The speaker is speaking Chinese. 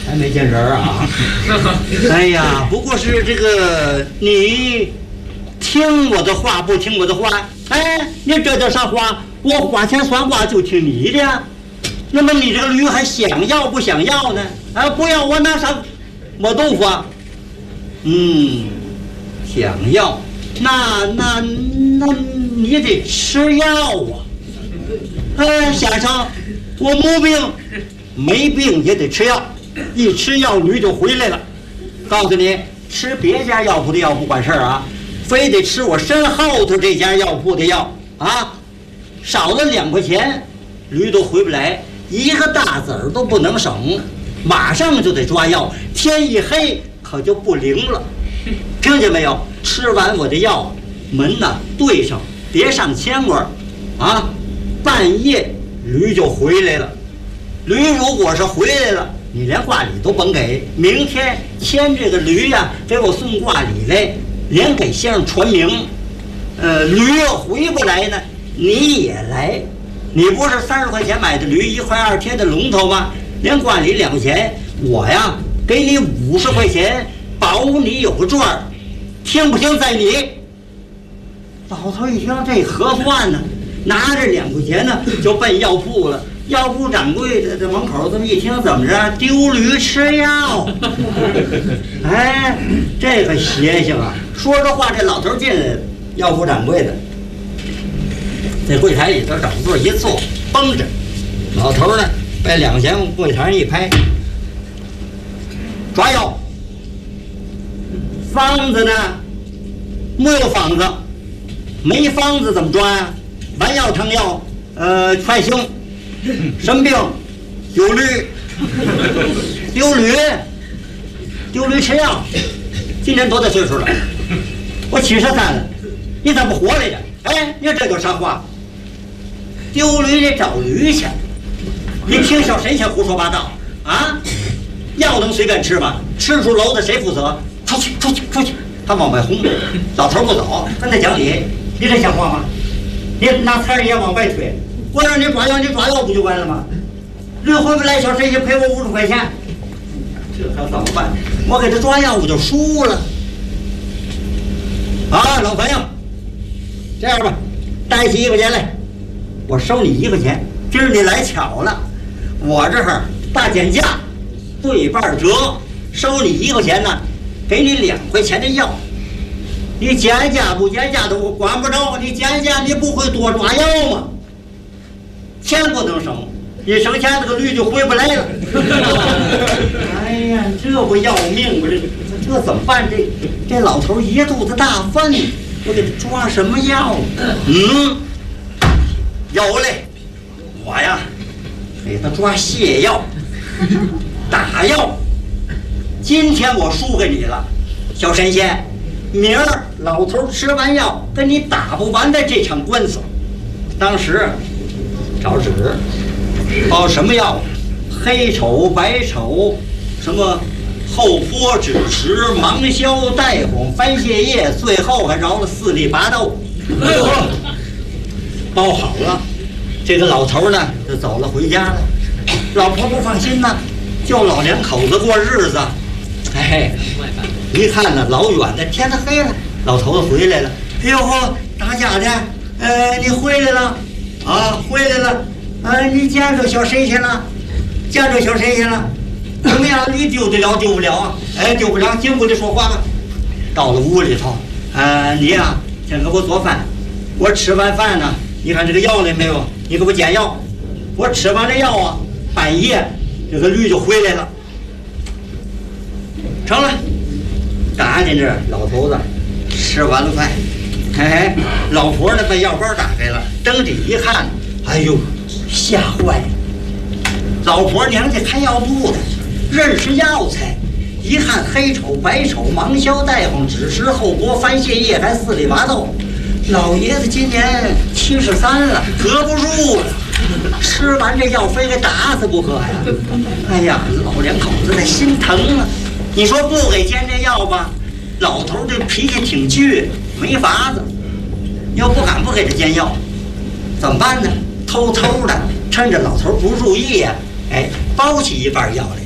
还没见人啊？哎呀，不过是这个你听我的话不听我的话？哎，你这叫啥话？我花钱算卦就听你的。那么你这个驴还想要不想要呢？啊，不要我拿啥磨豆腐啊？想要，那你得吃药啊！哎，先生，我没病，没病也得吃药，一吃药驴就回来了。告诉你，吃别家药铺的药不管事儿啊，非得吃我身后头这家药铺的药啊，少了2块钱，驴都回不来，一个大子儿都不能省，马上就得抓药，天一黑可就不灵了。听见没有？吃完我的药，门呐对上，别上牵管啊！半夜驴就回来了。驴如果是回来了，你连挂礼都甭给。明天牵这个驴呀，给我送挂礼来，连给先生传名。驴要回不来呢，你也来。你不是30块钱买的驴，1块2贴的龙头吗？连挂礼2块钱，我呀给你50块钱。保你有个赚儿，听不听在你。老头一听这合算呢，拿着2块钱呢就奔药铺了。药铺掌柜的这门口这么一听，怎么着？丢驴吃药？哎，这个邪性啊！说着话，这老头进来了，药铺掌柜的在柜台里头找座一坐，绷着。老头呢，把2块钱往柜台上一拍，抓药。方子呢？没有方子，没方子怎么抓呀？丸药、汤药，快行。什么病？丢驴，丢驴，丢驴吃药。今年多大岁数了？我73了，你怎么活来着？哎，你这叫啥话？丢驴得找驴去。你听小神仙胡说八道啊？药能随便吃吗？吃出篓子谁负责？出去！他往外轰，老头不走，跟他讲理，你这像话吗？你拿菜也往外推，我让你抓药，你抓药不就完了吗？驴回不来，小神仙赔我50块钱，这可怎么办？我给他抓药，我就输了。啊，老朋友，这样吧，带起1块钱来，我收你1块钱。今儿你来巧了，我这儿大减价，对半折，收你1块钱呢。给你2块钱的药，你减价不减价的我管不着，你减价你不会多抓药吗？钱不能省，一省钱这个驴就回不来了。哎呀，这不要命吗？这怎么办？这老头一肚子大粪，我给他抓什么药？有嘞，我呀给他抓泻药、打药。今天我输给你了，小神仙，明儿老头吃完药跟你打不完的这场官司。当时找纸，什么药？黑丑、白丑，什么后坡、枳实、芒硝、带红、番泻叶，最后还饶了4粒拔豆。包好了，这个老头呢就走了，回家了。老婆不放心呢，就老2口子过日子。哎，一看呢，老远的，天都黑了，老头子回来了。哎呦呵，打假的，你回来了，啊，回来了，你见着小神仙了，见着小神仙了，怎么样？你丢得了丢不了啊？哎，丢不了，进屋里说话吧。到了屋里头，你呀，先给我做饭，我吃完饭呢，你看这个药来没有？你给我煎药，我吃完了药啊，半夜这个驴就回来了。成了，赶紧这老头子吃完了饭，老婆呢把药包打开了，睁着一看，哎呦，吓坏了！老婆娘家开药铺的，认识药材，一看黑丑、白丑、芒硝、带红、枳实、后柏、番泻叶，还4粒拔豆。老爷子今年73了，隔不住了，吃完这药非给打死不可呀！哎呀，老2口子那心疼啊！你说不给煎这药吧，老头这脾气挺倔，没法子，又不敢不给他煎药，怎么办呢？偷偷的趁着老头不注意呀，包起一半药来，